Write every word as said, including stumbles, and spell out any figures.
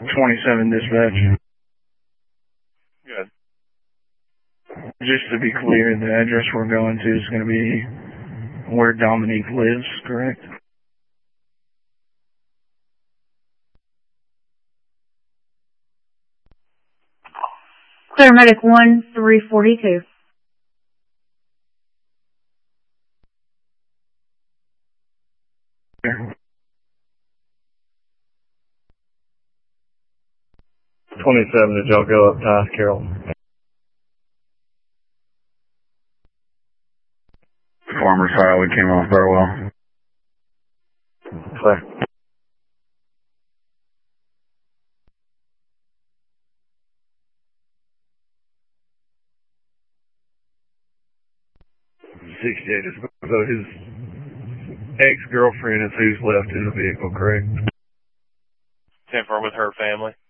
twenty-seven dispatch. Good. Just to be clear, the address we're going to is going to be where Dominique lives, correct? Clear Medic one three forty-two. twenty-seven, did y'all go up to Carroll? Farmers Highway came off Burwell. Clear. sixty-eight is so his ex-girlfriend is who's left in the vehicle, correct? ten four with her family.